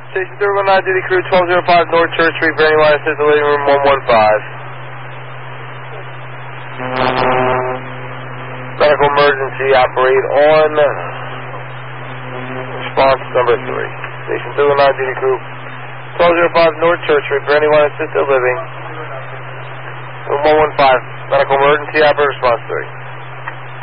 Station 319 Duty Crew 1205 North Church Street, Brandywine, Assisted Living Room 115. Medical emergency, operate on response number 3. Station 319 Duty Crew 1205 North Church Street, Brandywine, Assisted Living Room 115. Medical emergency, operate response 3.